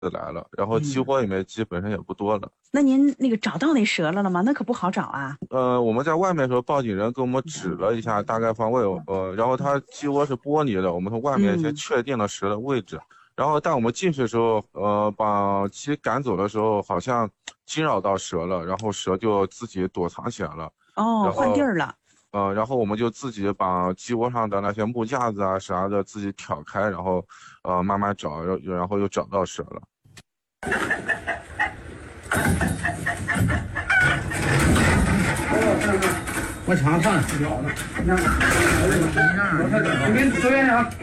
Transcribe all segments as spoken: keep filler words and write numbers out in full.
来了，然后鸡窝里面鸡本身也不多了。 嗯、那您那个找到那蛇了了吗？那可不好找啊。 呃，我们在外面的时候，报警人给我们指了一下大概方位，呃，然后它鸡窝是玻璃的，我们从外面先确定了蛇的位置。嗯、然后带我们进去的时候，呃，把鸡赶走的时候，好像惊扰到蛇了，然后蛇就自己躲藏起来了。 哦，换地儿了。 呃，然后我们就自己把鸡窝上的那些木架子啊啥的自己挑开，然后，呃，慢慢找，然后又找到蛇了。 我尝尝。你跟走远点啊。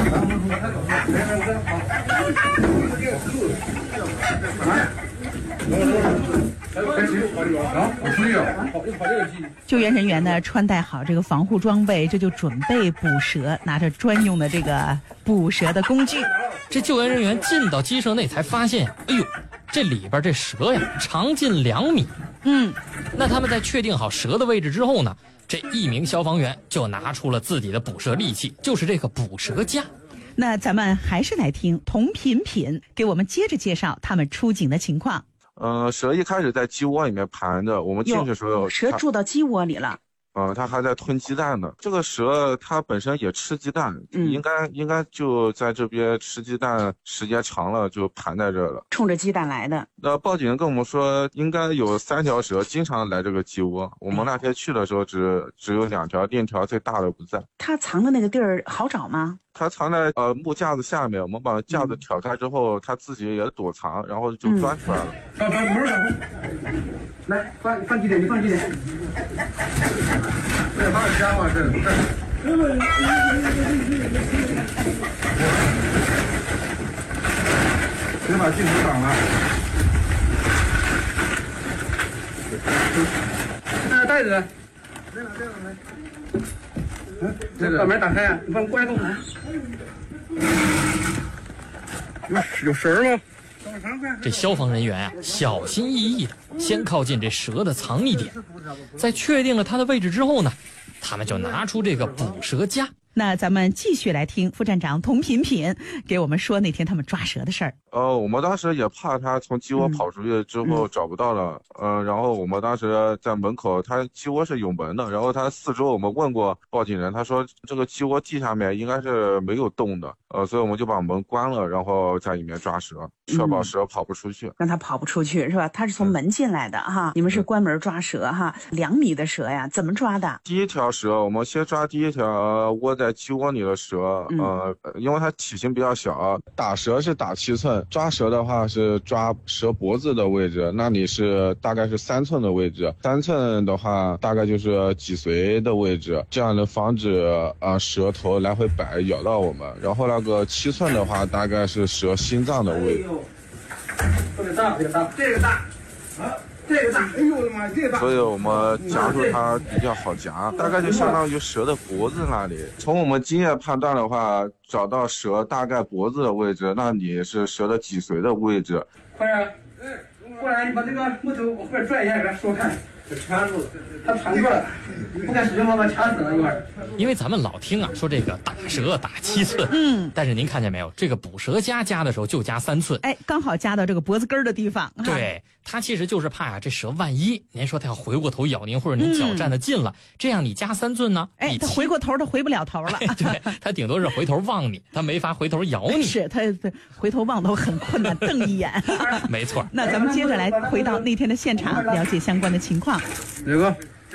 救援人员呢，穿戴好这个防护装备，这就准备捕蛇，拿着专用的这个捕蛇的工具。 这救援人员进到鸡舍内才发现，哎呦，这里边这蛇呀，长近两米。 嗯， 那他们在确定好蛇的位置之后呢，这一名消防员就拿出了自己的捕蛇利器，就是这个捕蛇架。 那咱们还是来听童品品给我们接着介绍他们出警的情况。 呃，蛇一开始在鸡窝里面盘着，我们进去的时候， 蛇住到鸡窝里了。 呃，它还在吞鸡蛋呢。这个蛇它本身也吃鸡蛋，嗯、应该应该就在这边吃鸡蛋，时间长了就盘在这了， 冲着鸡蛋来的。 那报警人跟我们说，应该有三条蛇经常来这个鸡窝。我们那天去的时候只只有两条，另一条最大的不在。 它藏的那个地儿好找吗？ 它藏在呃木架子下面，我们把架子挑开之后，它、嗯、自己也躲藏，然后就钻出来了。 放放门上，来放放几点？你放几点？这好家伙，这这。别把镜头挡了。那袋子。这个这个来。嗯，这个把门打开呀！你帮我过来动来。有有绳吗？ 这消防人员啊，小心翼翼的先靠近这蛇的藏匿点，在确定了它的位置之后呢，他们就拿出这个捕蛇架。 那咱们继续来听副站长童品品给我们说那天他们抓蛇的事儿。 呃，我们当时也怕他从鸡窝跑出去之后找不到了，嗯、呃，然后我们当时在门口，他鸡窝是有门的，然后他四周我们问过报警人，他说这个鸡窝地下面应该是没有洞的，呃，所以我们就把门关了，然后在里面抓蛇，确保蛇跑不出去， 嗯、让它跑不出去是吧？他是从门进来的哈，你们是关门抓蛇哈，两米的蛇呀，怎么抓的？ 第一条蛇，我们先抓第一条、呃、窝在鸡窝里的蛇，呃，因为它体型比较小，打蛇是打七寸，抓蛇的话是抓蛇脖子的位置，那里是大概是三寸的位置，三寸的话大概就是脊髓的位置，这样的防止啊、呃、蛇头来回摆咬到我们。然后那个七寸的话，大概是蛇心脏的位置。 这个大，这个大，这个大，啊。这个大，哎呦我的妈，这个大！ 所以我们夹住它比较好夹，大概就相当于蛇的脖子那里。从我们经验判断的话，找到蛇大概脖子的位置，那里是蛇的脊髓的位置。 快点，过来，你把这个木头往后边拽一下，给它说看。掐住了，它缠住了，不敢使劲把它掐死了一会儿。 因为咱们老听啊说这个打蛇打七寸，嗯，但是您看见没有，这个捕蛇夹夹的时候就夹三寸， 哎，刚好夹到这个脖子根儿的地方。 对，它其实就是怕啊，这蛇万一您说它要回过头咬您，或者您脚站得近了，嗯、这样你夹三寸呢， 哎，它回过头它回不了头了， 对，它顶多是回头望你，它没法回头咬你， 是它回头望都很困难，瞪一眼。 没错。 那咱们接着来回到那天的现场，了解相关的情况。 哪个？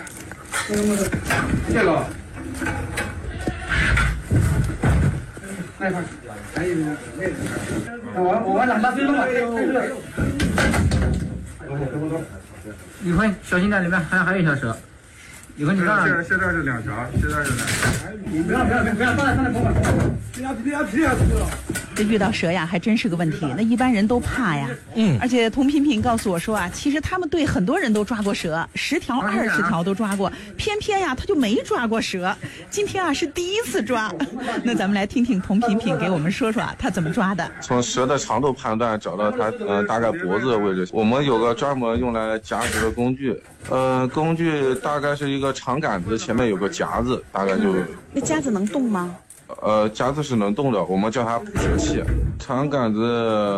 这个。那块，还有那个。我我往两大追了吧，宇坤，小心点，里面还还有一条蛇。宇坤，你看。 现在现在是两条，现在是两条。 你不要不要不要，放在放在口管。不要不要不要不要。 这遇到蛇呀，还真是个问题。那一般人都怕呀，嗯。而且童品品告诉我说啊，其实他们队很多人都抓过蛇，十条、二十条都抓过，偏偏呀他就没抓过蛇。今天啊是第一次抓，那咱们来听听童品品给我们说说啊，他怎么抓的。 从蛇的长度判断，找到它呃大概脖子的位置。我们有个专门用来夹蛇的工具，呃，工具大概是一个长杆子，前面有个夹子，大概就。 嗯、那夹子能动吗？ 呃，夹子是能动的，我们叫它捕蛇器。长杆子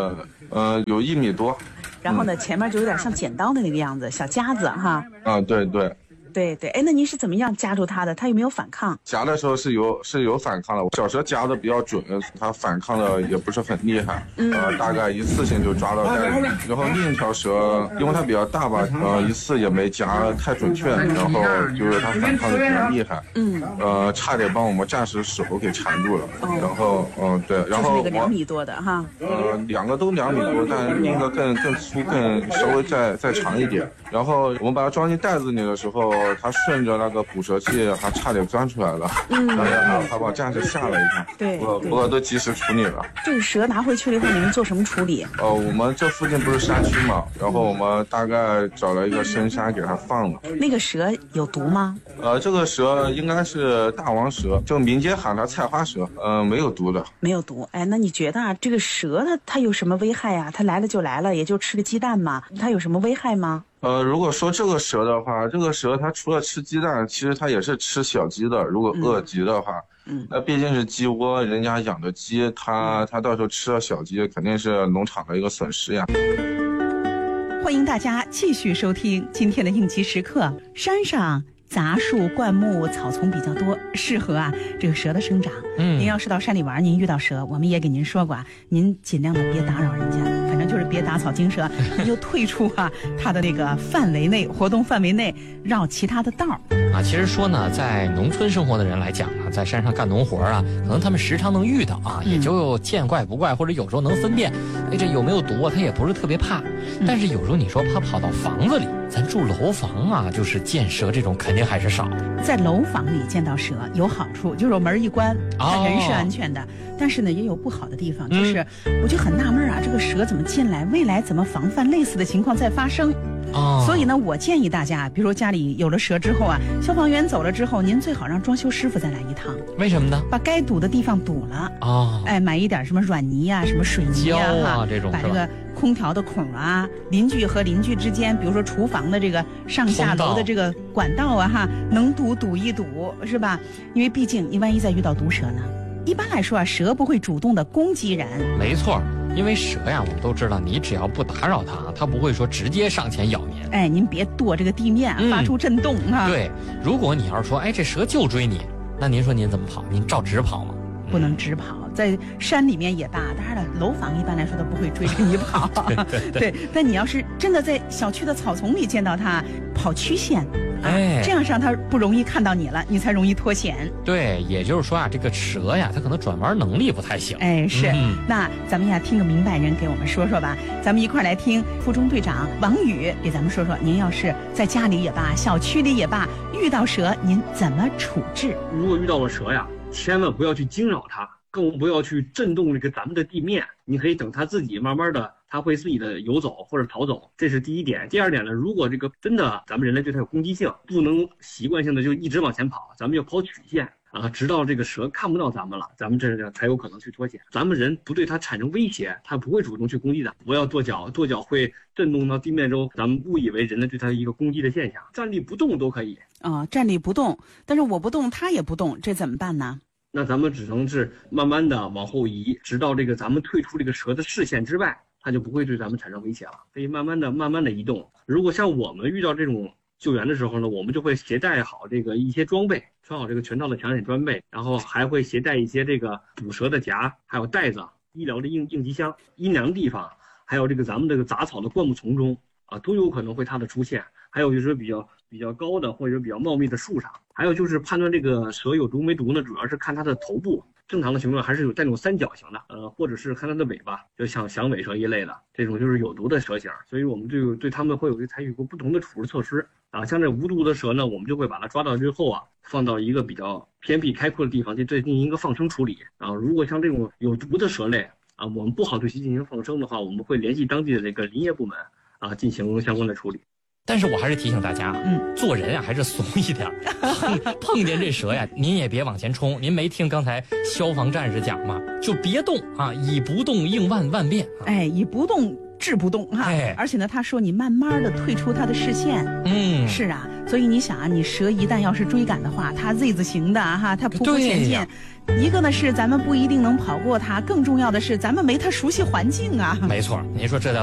呃，有一米多。 然后呢，前面就有点像剪刀的那个样子，小夹子哈。 啊，对对。 对对，哎，那您是怎么样夹住它的？它有没有反抗？ 夹的时候是有是有反抗的，小蛇夹的比较准，它反抗的也不是很厉害，嗯、呃，大概一次性就抓到袋子。然后另一条蛇，因为它比较大吧，呃，一次也没夹太准确，然后就是它反抗的比较厉害，嗯，呃，差点帮我们战士手给缠住了。哦、然后，嗯、呃，对，然后就是那个两米多的哈。 呃，两个都两米多，但另一个更更粗，更稍微再再长一点。然后我们把它装进袋子里的时候，它顺着那个捕蛇器还差点钻出来了，嗯，还还把战士吓了一跳， 对， 不过不过都及时处理了。 这个蛇拿回去了以后，你们做什么处理？ 呃，我们这附近不是山区嘛，然后我们大概找了一个深山给它放了。 那个蛇有毒吗？ 呃，这个蛇应该是大王蛇，就民间喊它菜花蛇，呃，没有毒的。 没有毒。哎，那你觉得啊，这个蛇它它有什么危害呀、啊？它来了就来了，也就吃个鸡蛋嘛，它有什么危害吗？ 呃，如果说这个蛇的话，这个蛇它除了吃鸡蛋，其实它也是吃小鸡的。如果饿鸡的话，嗯，那毕竟是鸡窝，人家养的鸡，它它到时候吃了小鸡，肯定是农场的一个损失呀。 欢迎大家继续收听今天的应急时刻。山上杂树灌木草丛比较多，适合啊这个蛇的生长。嗯，您要是到山里玩，您遇到蛇，我们也给您说过啊，您尽量的别打扰人家，反正就是别打草惊蛇，你就退出啊它的那个范围内，活动范围内，绕其他的道啊。其实说呢，在农村生活的人来讲呢，在山上干农活啊，可能他们时常能遇到啊，也就见怪不怪，或者有时候能分辨，哎，这有没有毒啊，他也不是特别怕。但是有时候你说他跑到房子里，咱住楼房啊，就是见蛇这种肯定还是少。 在楼房里见到蛇有好处，就是我门一关，它人是安全的。哦、但是呢，也有不好的地方，就是、嗯、我就很纳闷啊，这个蛇怎么进来？未来怎么防范类似的情况再发生？哦，所以呢，我建议大家，比如说家里有了蛇之后啊，消防员走了之后，您最好让装修师傅再来一趟。 为什么呢？ 把该堵的地方堵了哦，哎，买一点什么软泥啊，什么水泥啊， 啊这种， 把这个空调的孔啊，邻居和邻居之间，比如说厨房的这个上下楼的这个管道啊，哈，能堵堵一堵，是吧？因为毕竟你万一再遇到毒蛇呢？一般来说啊，蛇不会主动的攻击人。 没错。因为蛇呀，我们都知道，你只要不打扰它，它不会说直接上前咬您。 哎，您别跺这个地面，发出震动啊、嗯。 对，如果你要是说，哎，这蛇就追你，那您说您怎么跑？您照直跑吗？ 不能直跑，在山里面也罢，当然了，楼房一般来说都不会追着你跑。对, 对, 对, 对，但你要是真的在小区的草丛里见到它，跑曲线。哎，这样让它不容易看到你了，你才容易脱险。 对，也就是说啊，这个蛇呀，它可能转弯能力不太行。 哎，是。嗯、那咱们呀，听个明白人给我们说说吧。咱们一块来听副中队长王宇给咱们说说，您要是在家里也罢，小区里也罢，遇到蛇您怎么处置？ 如果遇到了蛇呀，千万不要去惊扰它，更不要去震动这个咱们的地面。你可以等它自己慢慢的。它会自己的游走或者逃走，这是第一点。第二点呢，如果这个真的咱们人类对它有攻击性，不能习惯性的就一直往前跑，咱们要跑曲线啊，直到这个蛇看不到咱们了，咱们这才有可能去脱险。咱们人不对它产生威胁，它不会主动去攻击的。不要跺脚，跺脚会震动到地面中，咱们误以为人类对它一个攻击的现象。站立不动都可以啊，站立不动，但是我不动，它也不动，这怎么办呢？ 那咱们只能是慢慢的往后移，直到这个咱们退出这个蛇的视线之外。它就不会对咱们产生威胁了，可以慢慢的、慢慢的移动。如果像我们遇到这种救援的时候呢，我们就会携带好这个一些装备，穿好这个全套的抢险装备，然后还会携带一些这个捕蛇的夹，还有袋子、医疗的应应急箱。阴凉地方，还有这个咱们这个杂草的灌木丛中啊，都有可能会它的出现。还有就是比较比较高的或者比较茂密的树上。还有就是判断这个蛇有毒没毒呢，主要是看它的头部。正常的情况还是有带那种三角形的，呃，或者是看它的尾巴，就像响尾蛇一类的，这种就是有毒的蛇型，所以我们就对它们会有采取过不同的处置措施啊。像这无毒的蛇呢，我们就会把它抓到之后啊，放到一个比较偏僻开阔的地方去对进行一个放生处理啊。如果像这种有毒的蛇类啊，我们不好对其进行放生的话，我们会联系当地的这个林业部门啊，进行相关的处理。 但是我还是提醒大家，嗯，做人啊还是怂一点，碰碰见这蛇呀，您也别往前冲。您没听刚才消防战士讲吗？就别动啊，以不动应万万变。 哎，以不动制不动哈、啊哎。 而且呢，他说你慢慢的退出他的视线。 嗯， 是啊，所以你想啊，你蛇一旦要是追赶的话，它 Z 字形的哈，它匍匐前进。一个呢是咱们不一定能跑过它，更重要的是咱们没它熟悉环境啊。 没错，您说这叫